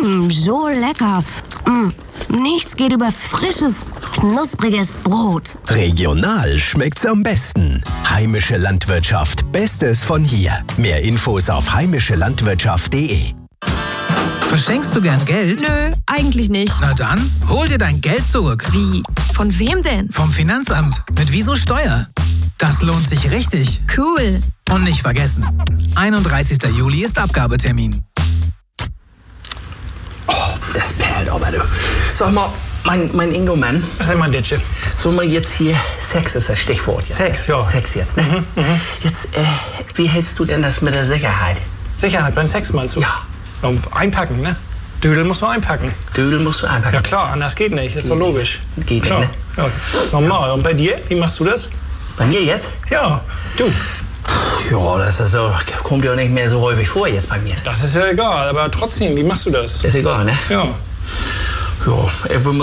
So lecker. Nichts geht über frisches, knuspriges Brot. Regional schmeckt's am besten. Heimische Landwirtschaft, Bestes von hier. Mehr Infos auf heimischelandwirtschaft.de. Verschenkst du gern Geld? Nö, eigentlich nicht. Na dann, hol dir dein Geld zurück. Wie? Von wem denn? Vom Finanzamt. Mit Wieso Steuer. Das lohnt sich richtig. Cool. Und nicht vergessen, 31. Juli ist Abgabetermin. Oh, das perlt aber, du. Sag mal, mein Ingo-Mann. Was ist mein Ditsche? So mal jetzt hier, Sex ist das Stichwort jetzt. Sex, ja. Sex jetzt, ne? Jetzt, wie hältst du denn das mit der Sicherheit? Sicherheit beim Sex meinst du? Ja. Und einpacken, ne? Dödel musst du einpacken. Dödel musst du einpacken. Ja klar, anders geht nicht, ist doch logisch. Geht nicht, klar. ne? Ja, normal. Und bei dir, wie machst du das? Bei mir jetzt? Ja, du. Ja, das ist so, kommt ja nicht mehr so häufig vor jetzt bei mir. Das ist ja egal, aber trotzdem, wie machst du das? Ist egal, ne? Ja. Ja, ich will